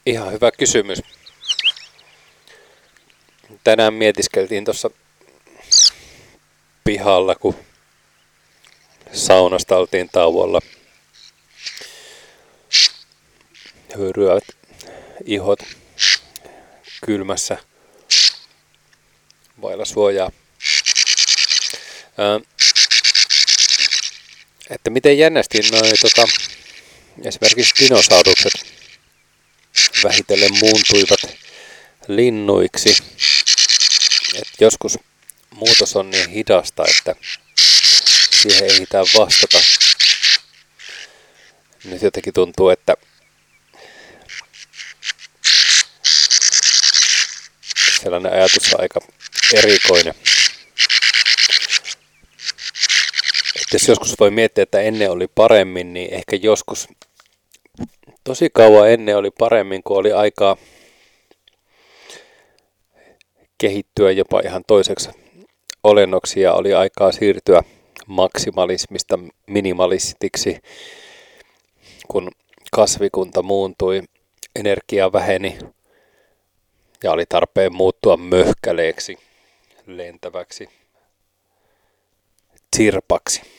Ihan hyvä kysymys. Tänään mietiskeltiin tuossa pihalla, kun saunasta oltiin tauolla. Höyryävät ihot kylmässä vailla suojaa. Että miten jännästi esimerkiksi dinosaurukset vähitellen muuntuivat linnuiksi. Et joskus muutos on niin hidasta, että siihen ei ehditä vastata. Nyt jotenkin tuntuu, että sellainen ajatus on aika erikoinen. Et jos joskus voi miettiä, että ennen oli paremmin, niin ehkä joskus tosi kauan ennen oli paremmin, kun oli aikaa kehittyä jopa ihan toiseksi olennoksi ja oli aikaa siirtyä maksimalismista minimalistiksi, kun kasvikunta muuntui, energia väheni ja oli tarpeen muuttua möhkäleeksi, lentäväksi, tsirpaksi.